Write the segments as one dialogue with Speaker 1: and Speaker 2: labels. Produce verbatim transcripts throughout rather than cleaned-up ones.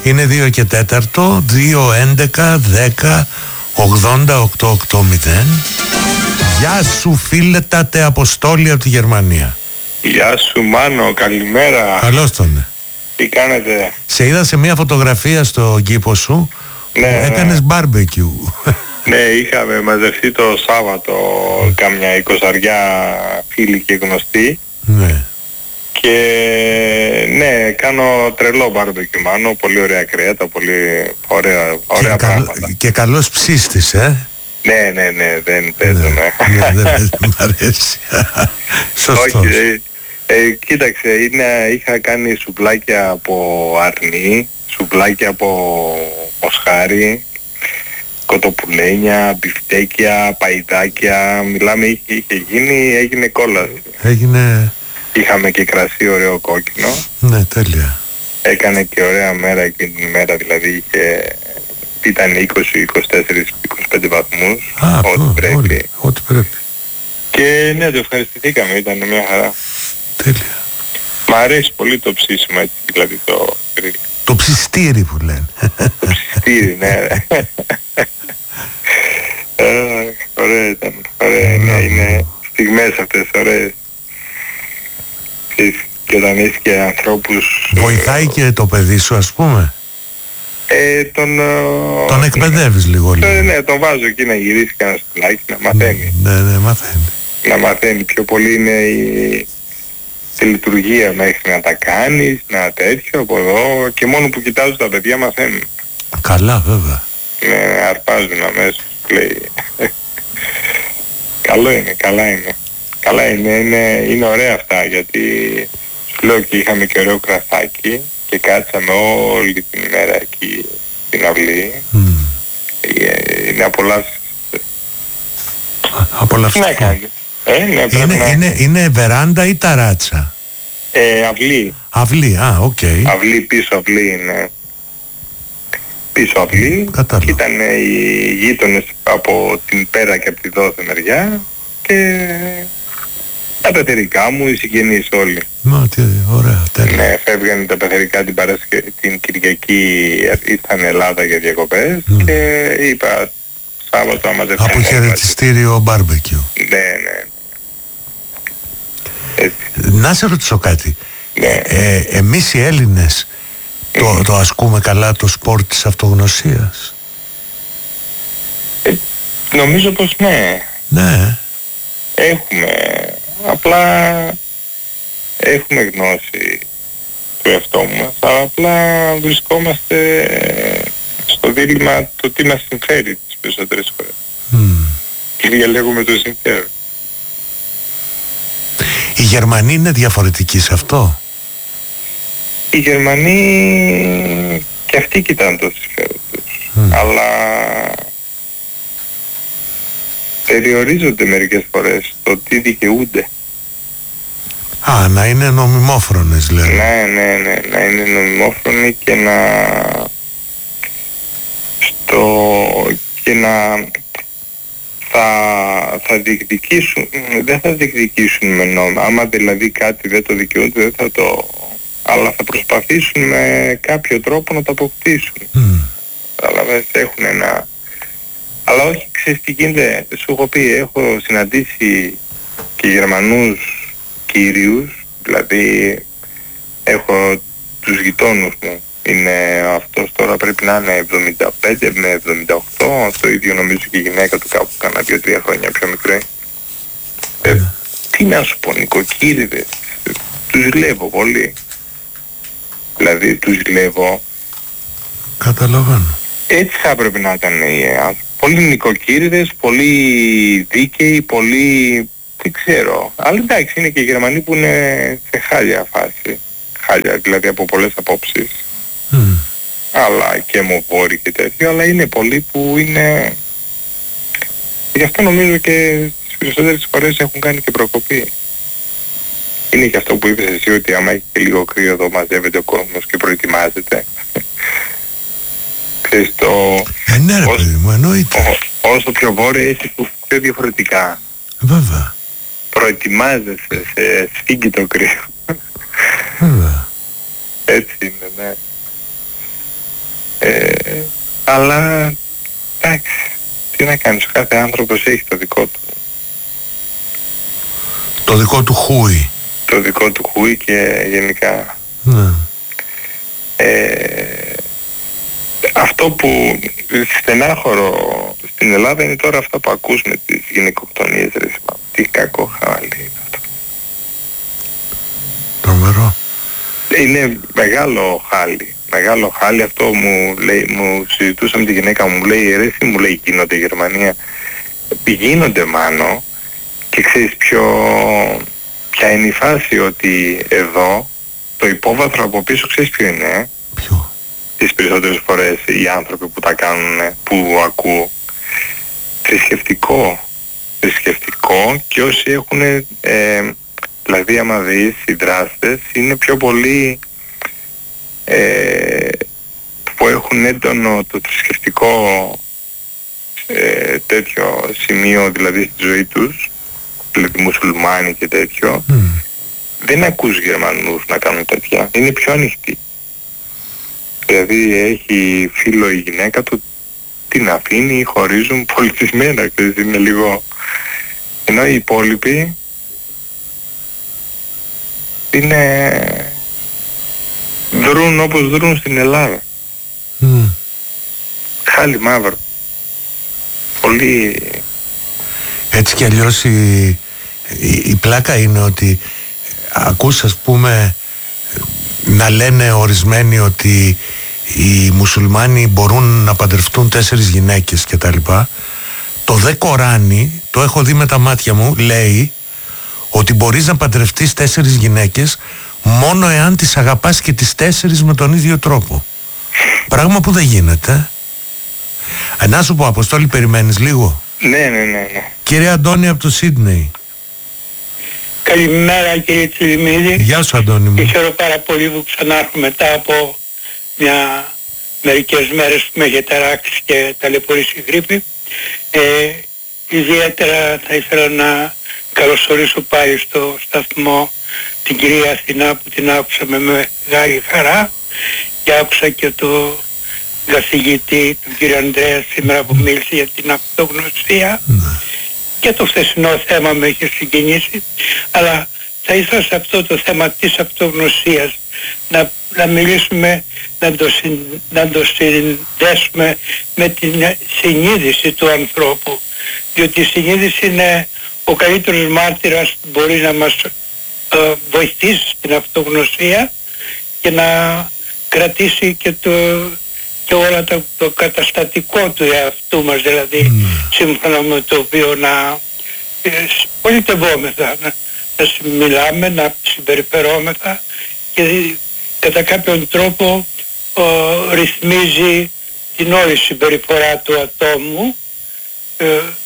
Speaker 1: Είναι δύο και τέταρτο, δύο έντεκα δέκα ογδόντα οκτώ ογδόντα. Γεια σου φίλε Τατε Αποστόλη από τη Γερμανία.
Speaker 2: Γεια σου Μάνο, καλημέρα.
Speaker 1: Καλώς τον.
Speaker 2: Τι κάνετε?
Speaker 1: Σε είδα σε μια φωτογραφία στο κήπο σου.
Speaker 2: Ναι,
Speaker 1: έκανες
Speaker 2: ναι.
Speaker 1: barbecue.
Speaker 2: Ναι, είχαμε μαζευτεί το Σάββατο κάμια εικοσαριά φίλοι και γνωστοί.
Speaker 1: Ναι.
Speaker 2: Και ναι, κάνω τρελό barbecue Μάνο, πολύ ωραία κρέατα, πολύ ωραία, ωραία
Speaker 1: και
Speaker 2: πράγματα.
Speaker 1: Καλ, και καλός ψίστης, ε.
Speaker 2: Ναι, ναι, ναι, δεν παίζω,
Speaker 1: ναι.
Speaker 2: ναι.
Speaker 1: ναι δεν μ' αρέσει. Σωστός.
Speaker 2: Όχι, ε, ε, κοίταξε, είναι, είχα κάνει σουβλάκια από αρνί, σουβλάκια από μοσχάρι, κοτοπουλένια, μπιφτέκια, παϊδάκια, μιλάμε, είχε, είχε γίνει, έγινε κόλαση.
Speaker 1: Έγινε...
Speaker 2: Είχαμε και κρασί ωραίο κόκκινο.
Speaker 1: Ναι, τέλεια.
Speaker 2: Έκανε και ωραία μέρα εκείνη την ημέρα, δηλαδή είχε, ήταν είκοσι, είκοσι τέσσερα, είκοσι πέντε βαθμούς,
Speaker 1: Α,
Speaker 2: ό,τι
Speaker 1: ό,
Speaker 2: πρέπει.
Speaker 1: Όλοι, ό,τι πρέπει.
Speaker 2: Και ναι, το ευχαριστηθήκαμε, ήταν μια χαρά.
Speaker 1: Τέλεια.
Speaker 2: Μ' αρέσει πολύ το ψήσιμο έτσι, δηλαδή το γκριλ.
Speaker 1: Το ψιστήρι που λένε.
Speaker 2: Το ψιστήρι, ναι. ε, ωραία ήταν. Ωραία, ναι, είναι στιγμές αυτές, ωραίες. Και όταν έχεις και ανθρώπους...
Speaker 1: Βοηθάει και το παιδί σου, ας πούμε.
Speaker 2: Ε, τον...
Speaker 1: Τον εκπαιδεύεις λίγο λίγο.
Speaker 2: Ε, ναι, τον βάζω εκεί να γυρίσει κανένα στυλάκι, να μαθαίνει.
Speaker 1: Ναι, ναι, μαθαίνει.
Speaker 2: Να μαθαίνει. Πιο πολύ είναι η, η λειτουργία μέχρι να τα κάνεις, να τέτοιο από εδώ, και μόνο που κοιτάζουν τα παιδιά μαθαίνουν.
Speaker 1: Καλά, βέβαια.
Speaker 2: Ναι, αρπάζουν αμέσως, λέει. Καλό είναι, καλά είναι. Καλά είναι, είναι, είναι ωραία αυτά, γιατί σου λέω και είχαμε και ωραίο κρασάκι και κάτσαμε όλη την ημέρα εκεί στην αυλή. Mm. Είναι απολαύσεις.
Speaker 1: Απολαυστικό.
Speaker 2: Ναι, κάνει. Ε, ναι,
Speaker 1: είναι,
Speaker 2: να...
Speaker 1: είναι, είναι βεράντα ή ταράτσα?
Speaker 2: Ε, αυλή.
Speaker 1: Αυλή, α, οκ. Okay.
Speaker 2: Αυλή, πίσω αυλή είναι. Πίσω αυλή.
Speaker 1: Κατάλαβα.
Speaker 2: Ήταν οι γείτονες από την πέρα και από τη δόθε μεριά και τα πεθερικά μου, οι συγγενείς όλοι.
Speaker 1: Μα τι ωραία, τέλεια.
Speaker 2: Ναι, φεύγανε τα πεθερικά την, Παρασκε... την Κυριακή, ήρθαν Ελλάδα για διακοπές mm. και είπα Σάββατο άμα δεν φεύγανε.
Speaker 1: Αποχαιρετιστήριο μπάρμπεκιου.
Speaker 2: Ναι, ναι. Έτσι.
Speaker 1: Να σε ρωτήσω κάτι.
Speaker 2: Ναι.
Speaker 1: Ε, εμείς οι Έλληνες mm. το, το ασκούμε καλά το σπορ της αυτογνωσίας?
Speaker 2: Ε, νομίζω πως ναι.
Speaker 1: Ναι.
Speaker 2: Έχουμε. Απλά έχουμε γνώση του εαυτού μας, αλλά απλά βρισκόμαστε στο δίλημμα το τι μας συμφέρει τις περισσότερες φορές. Mm. Και διαλέγουμε το συμφέρον.
Speaker 1: Οι Γερμανοί είναι διαφορετικοί σε αυτό?
Speaker 2: Οι Γερμανοί και αυτοί κοιτάνε το συμφέρον τους, mm. αλλά περιορίζονται μερικές φορές το τι δικαιούνται.
Speaker 1: Α, να είναι νομιμόφρονες δηλαδή.
Speaker 2: Ναι, ναι, ναι, να είναι νομιμόφρονοι και να στο και να θα, θα διεκδικήσουν, δεν θα διεκδικήσουν με νόμο. Άμα δηλαδή κάτι δεν το δικαιούνται, δεν θα το, αλλά θα προσπαθήσουν με κάποιο τρόπο να το αποκτήσουν. Mm. Αλλά δεν έχουν ένα, αλλά όχι, ξέρεις τι γίνεται, σου έχω πει, έχω συναντήσει και Γερμανούς κύριους, δηλαδή έχω τους γειτόνους μου, είναι αυτός τώρα πρέπει να είναι εβδομήντα πέντε με εβδομήντα οκτώ, το ίδιο νομίζω και η γυναίκα του κάπου κάνα δύο τρία χρόνια πιο μικρή. Ε, mm. Τι να σου πω, νοικοκύριδες, τους ζηλεύω πολύ. Δηλαδή τους ζηλεύω.
Speaker 1: Καταλαβαίνω.
Speaker 2: Έτσι θα έπρεπε να ήταν οι άνθρωποι. Πολύ νοικοκύριδες, πολύ δίκαιοι, πολύ... δεν ξέρω. Αλλά εντάξει, είναι και οι Γερμανοί που είναι σε χάλια φάση. Χάλια, δηλαδή από πολλές απόψεις. Mm. Αλλά και μοβόροι και τέτοιο, αλλά είναι πολλοί που είναι... Γι' αυτό νομίζω και στις περισσότερες φορές έχουν κάνει και προκοπή. Είναι και αυτό που είπες εσύ, ότι άμα έχει και λίγο κρύο εδώ μαζεύεται ο κόσμος και προετοιμάζεται. Ξέρεις το...
Speaker 1: Ε, ναι ρε παιδί μου, εννοείται.
Speaker 2: Ό, όσο πιο βόρεια είσαι πιο διαφορετικά.
Speaker 1: Βέβαια.
Speaker 2: Προετοιμάζεσαι, σε σφίγγει το κρύο.
Speaker 1: Βέβαια.
Speaker 2: Έτσι είναι, ναι. Ε, αλλά εντάξει, τι να κάνεις, ο κάθε άνθρωπος έχει το δικό του.
Speaker 1: Το δικό του χούι.
Speaker 2: Το δικό του χούι και γενικά.
Speaker 1: Ναι.
Speaker 2: Ε, αυτό που στενάχωρο στην Ελλάδα είναι τώρα αυτά που ακούς με τις γυναικοκτονίες. Ρε, τι κακό χάλι είναι αυτό.
Speaker 1: Τρομερό.
Speaker 2: Είναι μεγάλο χάλι. Μεγάλο χάλι αυτό μου λέει, μου συζητούσα με τη γυναίκα μου, μου λέει ρε εσύ, μου λέει γίνονται η Γερμανία. Γίνονται μάνο και ξέρεις ποιο, ποια είναι η φάση, ότι εδώ το υπόβαθρο από πίσω ξέρεις ποιο είναι.
Speaker 1: Ποιο?
Speaker 2: Τις περισσότερες φορές οι άνθρωποι που τα κάνουν, που ακούω, θρησκευτικό. Θρησκευτικό και όσοι έχουν, ε, δηλαδή άμα δεις οι δράστες είναι πιο πολύ ε, που έχουν έντονο το θρησκευτικό ε, τέτοιο σημείο δηλαδή στη ζωή τους, δηλαδή μουσουλμάνοι και τέτοιο, mm. δεν ακούς Γερμανούς να κάνουν τέτοια, είναι πιο ανοιχτοί. Δηλαδή έχει φίλο η γυναίκα του, την αφήνει, χωρίζουν πολιτισμένα, ξέρεις, είναι λίγο... Ενώ οι υπόλοιποι είναι... δρούν όπως δρούν στην Ελλάδα. Mm. Χάλι μαύρο. Πολύ...
Speaker 1: Έτσι κι αλλιώς η, η, η πλάκα είναι ότι ακούς ας πούμε να λένε ορισμένοι ότι οι μουσουλμάνοι μπορούν να παντρευτούν τέσσερις γυναίκες και τα λοιπά. Το δε Κοράνι, το έχω δει με τα μάτια μου, λέει ότι μπορείς να παντρευτείς τέσσερις γυναίκες μόνο εάν τις αγαπάς και τις τέσσερις με τον ίδιο τρόπο. Πράγμα που δεν γίνεται. Ε, να σου πω, Αποστόλη, περιμένεις λίγο?
Speaker 2: Ναι, ναι, ναι, ναι.
Speaker 1: Κύριε Αντώνη από το Σίδνεϊ.
Speaker 3: Καλημέρα κύριε Τσιλιμίδη.
Speaker 1: Γεια σου Αντώνη μου.
Speaker 3: Και χαίρομαι πάρα πολύ που ξανάρχομαι μετά από μια μερικές μέρες που με είχε ταράξει και ταλαιπωρήσει η γρίπη. Ε, ιδιαίτερα θα ήθελα να καλωσορίσω πάλι στο σταθμό την κυρία Αθηνά που την άκουσα με μεγάλη χαρά και άκουσα και το καθηγητή τον κύριο Ανδρέα σήμερα που μίλησε για την αυτογνωσία mm. και το χθεσινό θέμα με έχει συγκινήσει, αλλά θα ήθελα σε αυτό το θέμα της αυτογνωσίας να, να μιλήσουμε, να το, συν, να το συνδέσουμε με την συνείδηση του ανθρώπου, διότι η συνείδηση είναι ο καλύτερος μάρτυρας που μπορεί να μας ε, βοηθήσει στην αυτογνωσία και να κρατήσει και το, και όλα το, το καταστατικό του εαυτού μας, δηλαδή mm. σύμφωνα με το οποίο να ε, πολιτευόμεθα, να, να μιλάμε, να συμπεριφερόμεθα και κατά κάποιον τρόπο ε, ρυθμίζει την όλη συμπεριφορά του ατόμου. Ε,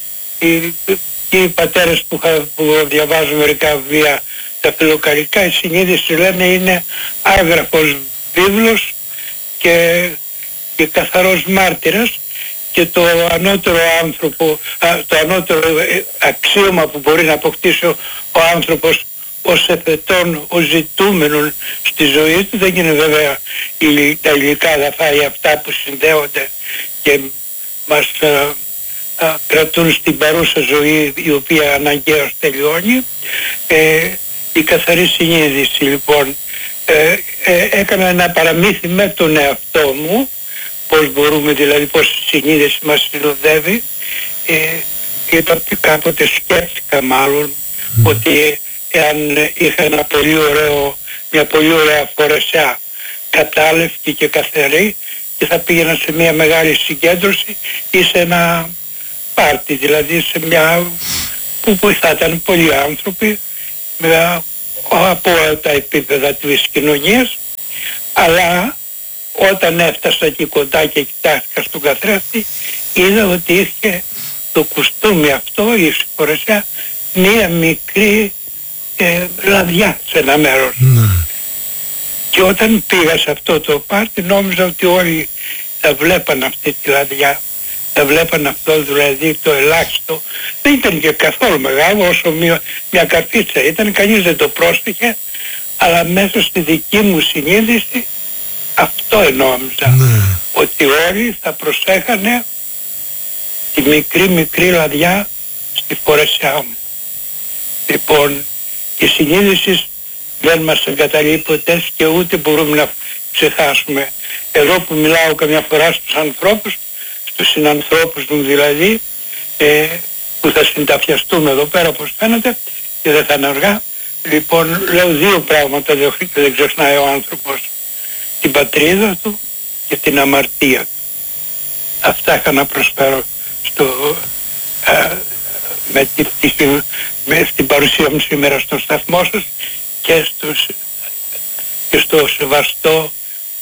Speaker 3: οι, οι πατέρες που, που διαβάζουν μερικά βιβλία τα φιλοκαρικά, η συνείδηση λένε είναι άγραφος βίβλος και, και καθαρός μάρτυρας, και το ανώτερο άνθρωπο, το ανώτερο αξίωμα που μπορεί να αποκτήσει ο, ο άνθρωπος ως εφετών, ως ζητούμενον στη ζωή του, δεν είναι βέβαια η, τα υλικά αγαθά ή αυτά που συνδέονται και μας α, α, κρατούν στην παρούσα ζωή, η οποία αναγκαίως τελειώνει. Ε, η καθαρή συνείδηση λοιπόν, ε, ε, έκανα ένα παραμύθι με τον εαυτό μου, πώς μπορούμε δηλαδή, πώς η συνείδηση μας συνοδεύει. Ε, είπα κάποτε, σκέφτηκα μάλλον mm. ότι εάν είχα ένα πολύ ωραίο, μια πολύ ωραία φορεσιά κατάλευκη και καθαρή και θα πήγαινα σε μια μεγάλη συγκέντρωση ή σε ένα πάρτι, δηλαδή σε μια που θα ήταν πολλοί άνθρωποι με, από όλα τα επίπεδα της κοινωνίας, αλλά όταν έφτασα εκεί κοντά και κοιτάστηκα στον καθρέφτη, είδα ότι είχε το κουστούμι αυτό, η φορεσιά, μία μικρή ε, λαδιά σε ένα μέρος. Mm. Και όταν πήγα σε αυτό το πάρτι νόμιζα ότι όλοι θα βλέπαν αυτή τη λαδιά, θα βλέπαν αυτό δηλαδή το ελάχιστο. Δεν ήταν και καθόλου μεγάλο, όσο μια, μια καρφίτσα ήταν, κανείς δεν το πρόσεχε, αλλά μέσα στη δική μου συνείδηση Αυτό εννοούσα.
Speaker 1: Ναι.
Speaker 3: Ότι όλοι θα προσέχανε τη μικρή μικρή λαδιά στη φορεσιά μου. Λοιπόν, η συνείδηση δεν μας εγκαταλείπει ποτέ και ούτε μπορούμε να ξεχάσουμε. Εγώ που μιλάω καμιά φορά στους ανθρώπους, στους συνανθρώπους μου δηλαδή, ε, που θα συνταφιαστούμε εδώ πέρα όπως φαίνεται και δεν θα είναι αργά. Λοιπόν, λέω δύο πράγματα δεν, δεν ξεχνάει ο άνθρωπος. Την πατρίδα του και την αμαρτία του. Αυτά είχα να προσφέρω στο, α, με, τη, τη, με στην παρουσία μου σήμερα στο σταθμό σας και, στους, και στο σεβαστό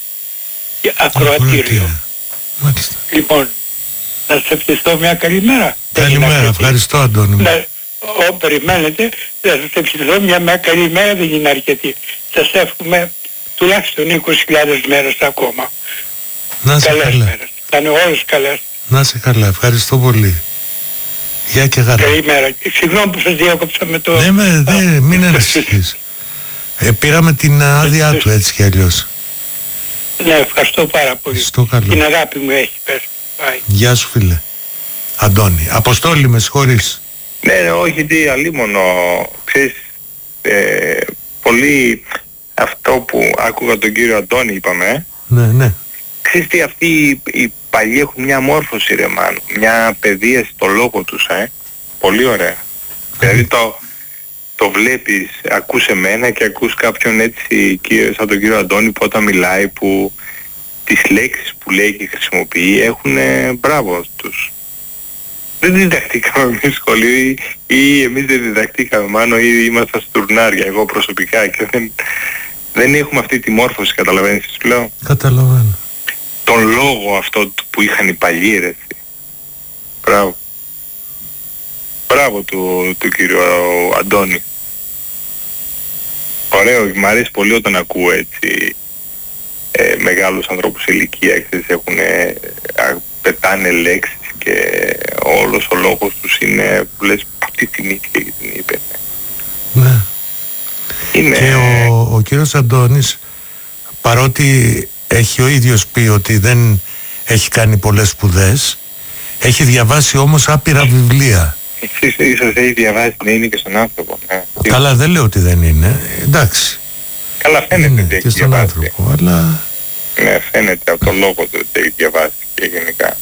Speaker 3: ακροατήριο.
Speaker 1: Μάλιστα.
Speaker 3: Λοιπόν, να σας ευχηθώ μια καλημέρα.
Speaker 1: Καλημέρα, ευχαριστώ Αντώνη.
Speaker 3: Ναι, ό, περιμένετε, να σας ευχηθώ μια, μια καλημέρα, δεν είναι αρκετή. Σας εύχομαι τουλάχιστον είκοσι χιλιάδες μέρες ακόμα.
Speaker 1: Να σε
Speaker 3: καλές
Speaker 1: καλά.
Speaker 3: μέρες. Θα είναι όλες καλές.
Speaker 1: Να σε καλά, ευχαριστώ πολύ. Γεια και χαρά.
Speaker 3: Καλημέρα. Συγγνώμη που σας διάκοψα με το...
Speaker 1: Ναι, με, δε, μην ανησυχείς. Ε, πήραμε την άδειά του έτσι κι αλλιώς.
Speaker 3: Ναι, ευχαριστώ πάρα πολύ.
Speaker 1: Στο καλό.
Speaker 3: Την αγάπη μου έχει, πες. Bye.
Speaker 1: Γεια σου φίλε. Αντώνη. Αποστόλη, με συγχωρείς.
Speaker 2: Ναι, ναι, όχι, τι αλίμονο. Ξέρεις, ε, πολύ αυτό που άκουγα τον κύριο Αντώνη είπαμε.
Speaker 1: Ναι, ναι.
Speaker 2: Ξέρεις τι, αυτοί οι, οι παλιοί έχουν μια μόρφωση ρε μάνου, μια παιδεία στο λόγο τους, ε. Πολύ ωραία. Mm. Δηλαδή το, το βλέπεις, ακούς εμένα και ακούς κάποιον έτσι κύριο, σαν τον κύριο Αντώνη που όταν μιλάει, που τις λέξεις που λέει και χρησιμοποιεί έχουν ε, μπράβο τους. Δεν διδαχτήκαμε εμείς σχολείο ή, ή εμείς δεν διδαχτήκαμε μάνο ή ήμασταν στουρνάρια εγώ προσωπικά και δεν, δεν έχουμε αυτή τη μόρφωση, καταλαβαίνεις τι σου λέω.
Speaker 1: Καταλαβαίνω.
Speaker 2: Τον λόγο αυτό που είχαν οι παλιοί ρε. Μπράβο. Μπράβο του, του κύριου Αντώνη. Ωραίο, μ' αρέσει πολύ όταν ακούω έτσι ε, μεγάλους ανθρώπους σε ηλικία, ξέρεις, έχουν, ε, πετάνε λέξεις και όλος ο λόγος τους είναι που λες αυτή την ήθια και την είπε.
Speaker 1: Ναι.
Speaker 2: Είναι...
Speaker 1: Και ο, ο κύριος Αντώνης, παρότι έχει ο ίδιος πει ότι δεν έχει κάνει πολλές σπουδές, έχει διαβάσει όμως άπειρα βιβλία.
Speaker 2: Ίσως, ίσως έχει διαβάσει, ναι, είναι και στον άνθρωπο. Ναι.
Speaker 1: Καλά, δεν λέω ότι δεν είναι, εντάξει.
Speaker 2: Καλά φαίνεται
Speaker 1: είναι
Speaker 2: ότι έχει
Speaker 1: και στον
Speaker 2: διαβάσει.
Speaker 1: άνθρωπο, αλλά...
Speaker 2: Ναι, φαίνεται από τον λόγο του ότι έχει διαβάσει και γενικά.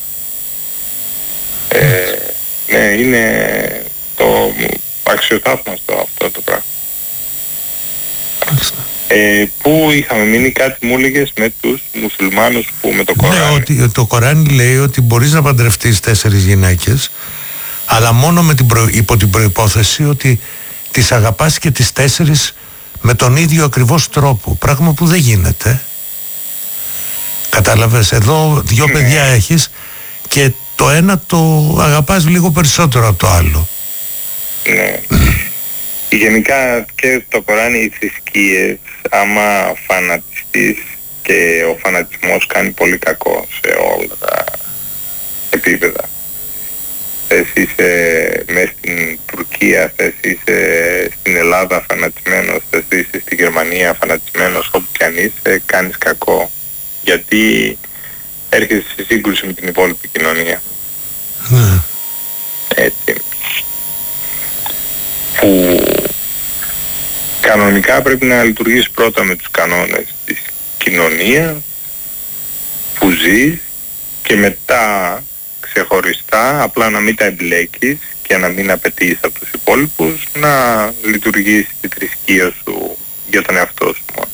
Speaker 2: Ε, ναι, είναι το αξιοθαύμαστο αυτό το πράγμα.
Speaker 1: Μάλιστα.
Speaker 2: Ε, πού είχαμε μείνει, κάτι μου έλεγες με τους μουσουλμάνους που με το Κοράνι.
Speaker 1: Ναι, ότι το Κοράνι λέει ότι μπορείς να παντρευτείς τέσσερις γυναίκες, αλλά μόνο με την προ... υπό την προϋπόθεση ότι τις αγαπάς και τις τέσσερις με τον ίδιο ακριβώς τρόπο, πράγμα που δεν γίνεται. Κατάλαβες, εδώ δυο ναι. παιδιά έχεις και το ένα το αγαπάς λίγο περισσότερο από το άλλο.
Speaker 2: Ναι. Γενικά και το Κοράνι, οι θρησκείες, άμα φανατιστείς, και ο φανατισμός κάνει πολύ κακό σε όλα τα επίπεδα. Θες είσαι μέσα στην Τουρκία, θες είσαι στην Ελλάδα φανατισμένος, θες είσαι στη Γερμανία φανατισμένος, όπου κι αν είσαι κάνεις κακό. Γιατί έρχεσαι σε σύγκρουση με την υπόλοιπη κοινωνία.
Speaker 1: Ναι.
Speaker 2: Έτσι. Που κανονικά πρέπει να λειτουργείς πρώτα με τους κανόνες της κοινωνίας που ζεις και μετά ξεχωριστά, απλά να μην τα εμπλέκεις και να μην απαιτείς από τους υπόλοιπους, να λειτουργείς τη θρησκεία σου για τον εαυτό σου μόνο.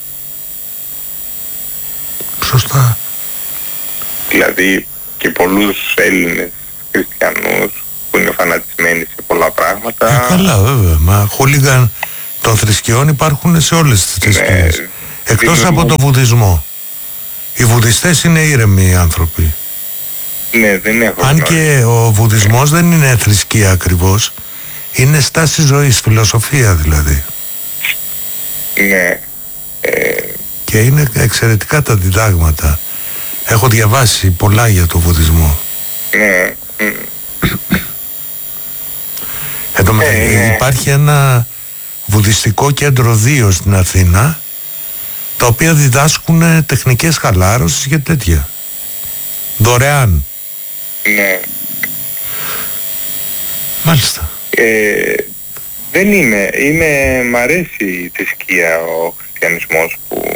Speaker 1: Σωστά.
Speaker 2: Δηλαδή και πολλούς Έλληνες χριστιανούς που είναι φανατισμένοι σε πολλά πράγματα.
Speaker 1: Ε, καλά βέβαια, μα χούλιγαν των θρησκειών υπάρχουν σε όλες τις θρησκείες. Ναι, εκτός δίνω... από το βουδισμό. Οι βουδιστές είναι ήρεμοι άνθρωποι.
Speaker 2: Ναι, δεν έχω
Speaker 1: αν και ο βουδισμός δεν είναι θρησκεία ακριβώς, είναι στάση ζωής, φιλοσοφία δηλαδή.
Speaker 2: Ναι. Ε...
Speaker 1: Και είναι εξαιρετικά τα διδάγματα. Έχω διαβάσει πολλά για το βουδισμό.
Speaker 2: Ναι.
Speaker 1: Εν τω μεταξύ υπάρχει ένα βουδιστικό κέντρο δύο στην Αθήνα, τα οποία διδάσκουν τεχνικές χαλάρωσης και τέτοια. Δωρεάν.
Speaker 2: Ναι.
Speaker 1: Μάλιστα.
Speaker 2: Ε, δεν είναι. είναι μ' αρέσει η θρησκεία, ο χριστιανισμός, που...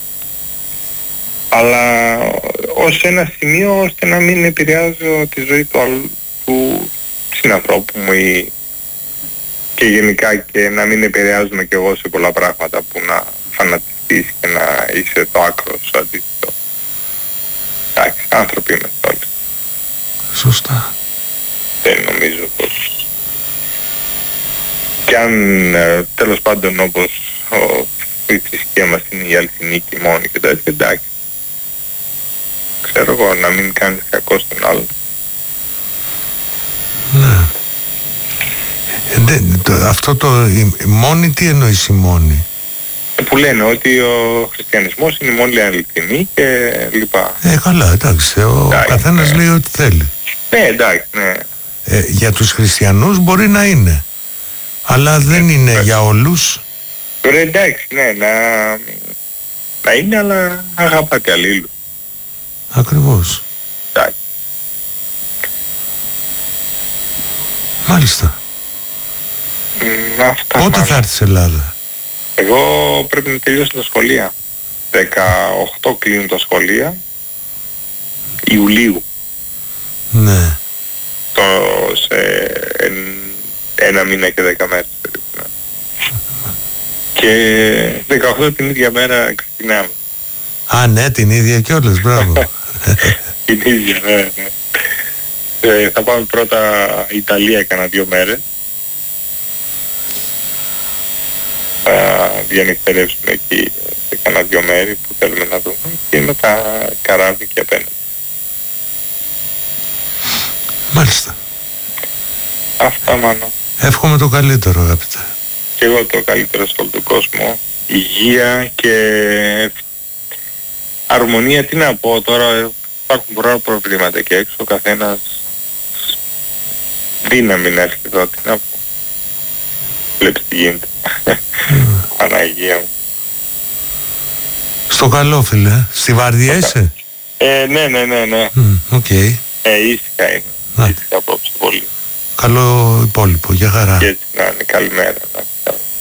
Speaker 2: αλλά ως ένα σημείο ώστε να μην επηρεάζω τη ζωή του, άλλου, του συνανθρώπου μου ή και γενικά, και να μην επηρεάζομαι κι εγώ σε πολλά πράγματα που να φανατιστείς και να είσαι το άκρο σου αντίθετο. Εντάξει, άνθρωποι είμαστε όλοι.
Speaker 1: Σωστά.
Speaker 2: Δεν νομίζω πως... Και αν ε, τέλος πάντων όπως ο, η θρησκεία μας είναι η αληθινή και η μόνη και τέτοια, εντάξει. Ξέρω εγώ, να μην κάνεις κακό στον άλλον.
Speaker 1: Ναι. Ε, δεν, το, αυτό το η, η μόνη, τι εννοείς η μόνη?
Speaker 2: Ε, που λένε ότι ο χριστιανισμός είναι η μόνη αληθινή και λοιπά.
Speaker 1: Ε, καλά, εντάξει, ο
Speaker 2: εντάξει,
Speaker 1: καθένας
Speaker 2: ναι.
Speaker 1: λέει ό,τι θέλει.
Speaker 2: Ναι, εντάξει, ναι.
Speaker 1: Ε, για τους χριστιανούς μπορεί να είναι, αλλά δεν
Speaker 2: ναι,
Speaker 1: είναι
Speaker 2: ναι.
Speaker 1: για όλους.
Speaker 2: Τώρα εντάξει, ναι, να, να είναι, αλλά αγαπάτε αλλήλου.
Speaker 1: Ακριβώς.
Speaker 2: Εντάξει.
Speaker 1: Μάλιστα.
Speaker 2: Μ, αυτά
Speaker 1: Πότε
Speaker 2: μάλλον.
Speaker 1: θα έρθεις στην Ελλάδα?
Speaker 2: Εγώ πρέπει να τελειώσω τα σχολεία. δεκαοκτώ κλείνουν τα σχολεία Ιουλίου.
Speaker 1: Ναι.
Speaker 2: Το, σε εν, ένα μήνα και δέκα μέρες περίπου. Ναι. Και δεκαοκτώ την ίδια μέρα ξεκινάμε.
Speaker 1: Α, ναι, την ίδια κιόλας, μπράβο.
Speaker 2: Την ίδια, ναι, ναι. Ε, θα πάμε πρώτα Ιταλία κάνα δύο μέρες. Θα διανυκτερεύσουμε εκεί σε κάνα δύο μέρη που θέλουμε να δούμε και μετά καράβι και απέναντι.
Speaker 1: Μάλιστα.
Speaker 2: Αυτά μάλλον.
Speaker 1: Εύχομαι το καλύτερο, αγαπητέ.
Speaker 2: Και εγώ το καλύτερο σε όλο τον κόσμο. Υγεία και αρμονία. Τι να πω τώρα, υπάρχουν πολλά προβλήματα και έξω. Ο καθένας δύναμη να έρχεται εδώ. Τι να πω. Βλέπεις τι γίνεται. Mm. Παναγία μου.
Speaker 1: Στο καλό, φίλε. Στη Βάρδια είσαι?
Speaker 2: Ε, ναι, ναι, ναι, ναι.
Speaker 1: Οκ. Mm, okay.
Speaker 2: Ε, ήσυχα είναι. Ήσυχα απόψε πολύ.
Speaker 1: Καλό υπόλοιπο. Για χαρά.
Speaker 2: Και έτσι να είναι. Καλημέρα. Να.